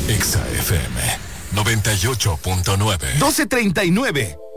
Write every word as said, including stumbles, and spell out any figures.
Exa F M noventa y ocho punto nueve. doce treinta y nueve.